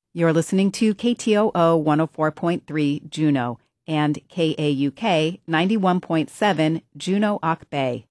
You're listening to KTOO 104.3 Juneau and KAUK 91.7 Juneau-Ock Bay.